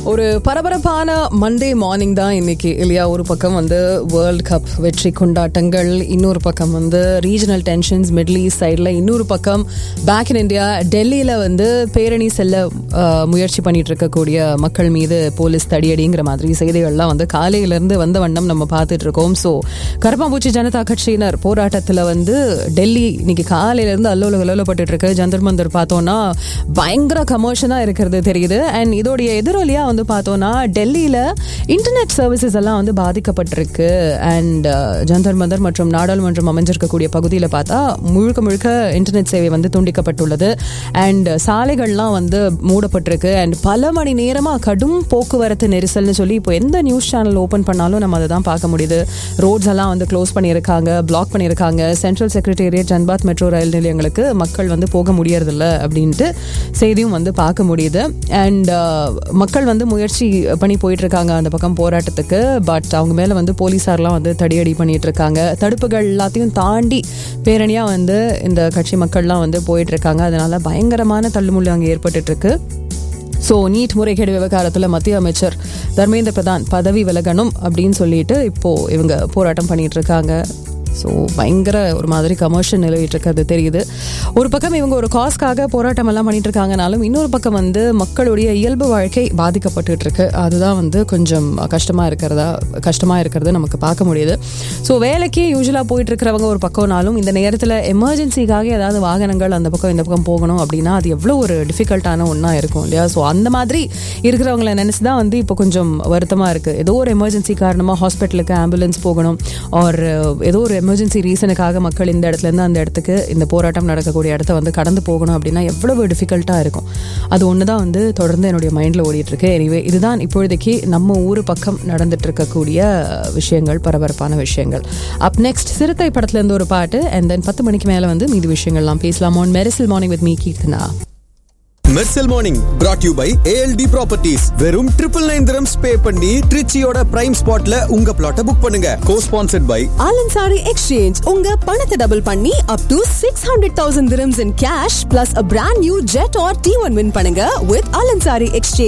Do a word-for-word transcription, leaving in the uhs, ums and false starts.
ஒரு பரபரப்பான Monday morning தான் இன்னைக்கு இல்லையா. ஒரு பக்கம் வந்து வேர்ல்ட் கப் வெற்றி கொண்டாட்டங்கள், இன்னொரு பக்கம் வந்து ரீஜனல் டென்ஷன்ஸ் மிடில் ஈஸ்ட் சைடில், இன்னொரு பக்கம் பேக் இன் இந்தியா டெல்லியில் வந்து பேரணி செல்ல முயற்சி பண்ணிட்டு இருக்கக்கூடிய மக்கள் மீது போலீஸ் தடியடிங்கிற மாதிரி செய்திகள்லாம் வந்து காலையிலேருந்து வந்த வண்ணம் நம்ம பார்த்துட்டு இருக்கோம். ஸோ கருப்பாம்பூச்சி ஜனதா கட்சியினர் போராட்டத்தில் வந்து டெல்லி இன்னைக்கு காலையிலேருந்து அல்லோல கல்லோலப்பட்டு இருக்கு. ஜந்தர் மந்தர் பார்த்தோன்னா பயங்கர கமர்ஷனாக இருக்கிறது தெரியுது. அண்ட் இதோடைய எதிரொலியாக வந்து பார்த்தோன்னா டெல்லியில் இன்டர்நெட் சர்வீசஸ் எல்லாம் வந்து பாதிக்கப்பட்டிருக்கு. அண்ட் ஜந்தர் மந்தர் மற்றும் நாடாளுமன்றம் அமைஞ்சிருக்கக்கூடிய பகுதியில் பார்த்தா முழுக்க முழுக்க இன்டர்நெட் சேவை வந்து துண்டிக்கப்பட்டுள்ளது. அண்ட் சாலைகள்லாம் வந்து மூடப்பட்டிருக்கு. அண்ட் பல மணி நேரமாக கடும் போக்குவரத்து நெரிசல்னு சொல்லி இப்போ எந்த நியூஸ் சேனல் ஓப்பன் பண்ணாலும் நம்ம அதை தான் பார்க்க முடியுது. ரோட்ஸ் எல்லாம் வந்து க்ளோஸ் பண்ணியிருக்காங்க, பிளாக் பண்ணியிருக்காங்க. Central secretariat, Janpath metro rail நிலையங்களுக்கு மக்கள் வந்து போக முடியறதில்ல அப்படின்ட்டு செய்தியும் வந்து பார்க்க முடியுது. அண்ட் மக்கள் வந்து முயற்சி பண்ணி போயிட்டு இருக்காங்க அந்த பக்கம் போராட்டத்துக்கு. பட் அவங்க மேல வந்து போலீஸார்லாம் வந்து தடியடி பண்ணிட்டு இருக்காங்க. தடுப்புகள் எல்லாத்தையும் தாண்டி பேரணியா வந்து இந்த கட்சி மக்கள்லாம் வந்து போயிட்டு இருக்காங்க. அதனால பயங்கரமான தள்ளுமுள்ளு அங்கே ஏற்பட்டு இருக்கு. ஸோ நீட் முறைகேடு விவகாரத்தில் மத்திய அமைச்சர் தர்மேந்திர பிரதான் பதவி விலகணும் அப்படின்னு சொல்லிட்டு இப்போ இவங்க போராட்டம் பண்ணிட்டு இருக்காங்க. ஸோ பயங்கர ஒரு மாதிரி கமர்ஷியல் நிலவிட்டு இருக்கிறது தெரியுது. ஒரு பக்கம் இவங்க ஒரு காஸ்க்காக போராட்டம் எல்லாம் பண்ணிட்டு இருக்காங்கனாலும் இன்னொரு பக்கம் வந்து மக்களுடைய இயல்பு வாழ்க்கை பாதிக்கப்பட்டு இருக்கு. அதுதான் வந்து கொஞ்சம் கஷ்டமா இருக்கிறதா கஷ்டமா இருக்கிறது நமக்கு பார்க்க முடியுது. ஸோ வேலைக்கே யூஸ்வலாக போயிட்டு இருக்கிறவங்க ஒரு பக்கம்னாலும் இந்த நேரத்தில் எமர்ஜென்சிக்காக ஏதாவது வாகனங்கள் அந்த பக்கம் இந்த பக்கம் போகணும் அப்படின்னா அது எவ்வளோ ஒரு டிஃபிகல்ட்டான ஒன்றா இருக்கும் இல்லையா. ஸோ அந்த மாதிரி இருக்கிறவங்களை நினச்சி தான் வந்து இப்போ கொஞ்சம் வருத்தமாக இருக்குது. ஏதோ ஒரு எமர்ஜென்சி காரணமாக ஹாஸ்பிட்டலுக்கு ஆம்புலன்ஸ் போகணும், ஆர் ஏதோ ஒரு எமர்ஜென்சி ரீசனுக்காக மக்கள் இந்த இடத்துலேருந்து அந்த இடத்துக்கு இந்த போராட்டம் நடக்கக்கூடிய இடத்த வந்து கடந்து போகணும் அப்படின்னா எவ்வளவு டிஃபிகல்ட்டாக இருக்கும். அது ஒன்று தான் வந்து தொடர்ந்து என்னுடைய மைண்டில் ஓடிட்டு இருக்கு. எனிவே இதுதான் இப்பொழுதைக்கு நம்ம ஊர் பக்கம் நடந்துட்டு இருக்கக்கூடிய விஷயங்கள், பரபரப்பான விஷயங்கள். அப் நெக்ஸ்ட் சிறுத்தை படத்துலேருந்து ஒரு பாட்டு, அண்ட் தென் பத்து மணிக்கு மேலே வந்து மீதி விஷயங்கள்லாம் பேசலாம். On Mersal morning with me Keerthana. Mersal morning brought you by A L D properties. வெறும் ட்ரிபிள் நைன் திரம்ஸ் பே பண்ணி ட்ரிச்சியோட பிரைம் ஸ்பாட்ல உங்க பிளாட்டை புக் பண்ணுங்க. Co-sponsored by Alansari Exchange. உங்க பணத்தை டபுள் பண்ணி up to six hundred thousand dirhams in cash plus a brand new jet or T one win பண்ணுங்க with Alansari Exchange.